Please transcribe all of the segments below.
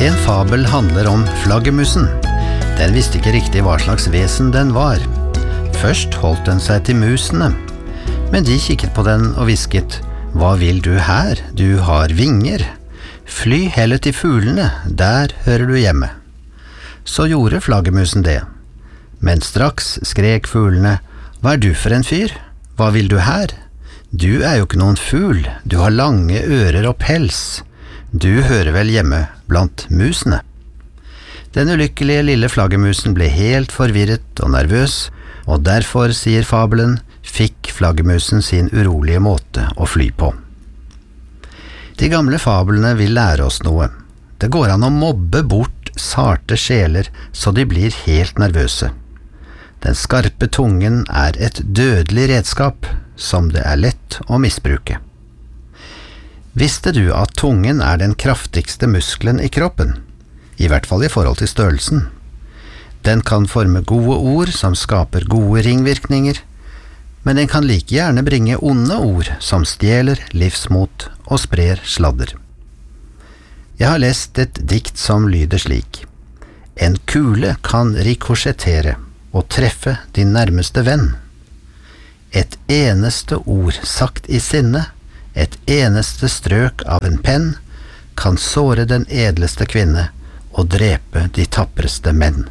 En fabel handler om flaggermusen. Den visste ikke riktig hva slags vesen den var. Først holdt den seg til musene, men de kikket på den og hvisket: «Hva vil du her? Du har vinger. Fly heller til fuglene, der hører du hjemme.» Så gjorde flaggermusen det. Men straks skrek fuglene: «Hva er du for en fyr? Hva vil du her? Du er jo ikke noen fugl, du har lange ører og pels. Du hører vel hjemme blant musene.» Den ulykkelige lille flaggermusen ble helt forvirret og nervøs, og derfor, sier fabelen, fikk flaggermusen sin urolige måte å fly på. De gamle fabelene vil lære oss noe. Det går an å mobbe bort sarte sjeler så de blir helt nervøse. Den skarpe tungen er et dødelig redskap som det er lett å misbruke. Visste du at tungen er den kraftigste muskelen i kroppen? I hvert fall i forhold til størrelsen. Den kan forme gode ord som skaper gode ringvirkninger, men den kan like gjerne bringe onde ord som stjeler livsmot og sprer sladder. Jeg har lest et dikt som lyder slik: «En kule kan rikosjettere og treffe din nærmeste venn. Et eneste ord sagt i sinne, et eneste strøk av en penn, kan såre den edleste kvinne og drepe de tappreste menn.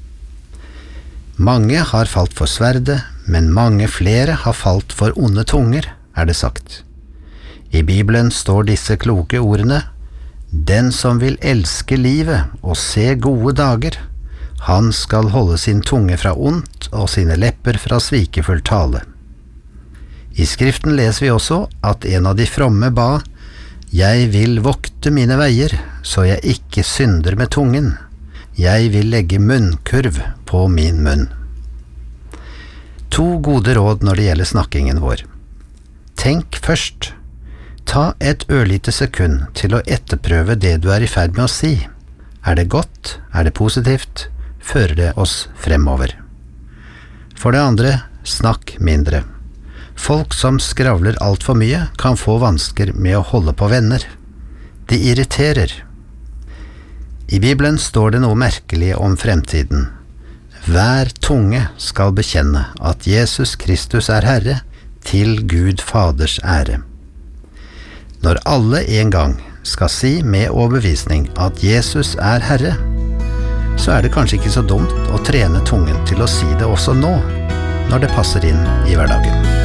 Mange har falt for sverdet, men mange flere har falt for onde tunger, er det sagt. I Bibelen står disse kloke ordene: Den som vil elske livet og se gode dager, han skal holde sin tunge fra ondt og sine lepper fra svikefull tale. I Skriften leser vi også at en av de fromme ba: Jeg vil vokte mine veier, så jeg ikke synder med tungen. Jeg vil legge munnkurv på min munn. 2 gode råd når det gjelder snakkingen vår. Tenk først. Ta et ørlite sekund til å etterprøve det du er i ferd med å si. Er det godt? Er det positivt? Fører det oss fremover? For det andre, snakk mindre. Folk som skravler alt for mye kan få vansker med å holde på venner. De irriterer. I Bibelen står det noe merkelig om fremtiden. Hver tunge skal bekjenne at Jesus Kristus er Herre, til Gud Faders ære. Når alle en gang skal si med overbevisning at Jesus er Herre, så er det kanskje ikke så dumt å trene tungen til å si det også nå, når det passer inn i hverdagen.